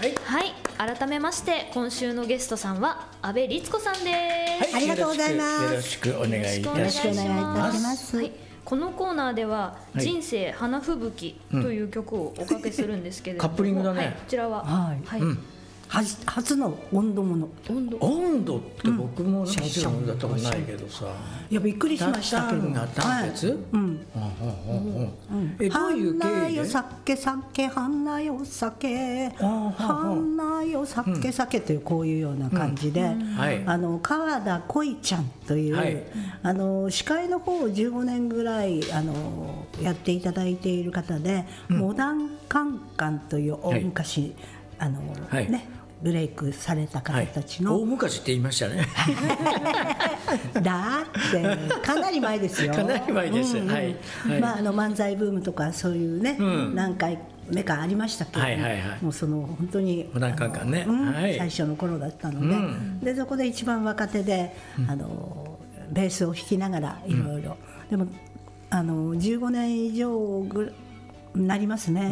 はい、改めまして今週のゲストさんは阿部律子さんです。 ありがとうございます。 よろしくお願いいたします。 このコーナーでは人生花吹雪という曲をおかけするんですけれども、 カップリングだね。 こちらは初の温度もの。 温度って僕ももちろん温度だったことないけどさ、 いやびっくりしましたけど。 断別？どういう経緯で？ 花よ酒酒花よ酒花よ酒酒というこういうような感じで、川田恋ちゃんという司会の方を15年ぐらいやっていただいている方で、モダンカンカンという大昔ね。ブレイクされた方たちの、 大昔って言いましたねだってかなり前ですよ。 かなり前です。 漫才ブームとかそういうね、何回目かありましたけど、もうその本当にモダンカンカンね、 最初の頃だったので、でそこで一番若手でベースを弾きながらいろいろ、でも15年以上なりますね。